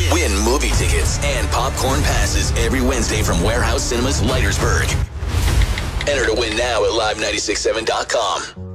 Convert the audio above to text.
Win movie tickets and popcorn passes every Wednesday from Warehouse Cinemas, Leitersburg. Enter to win now at live967.com.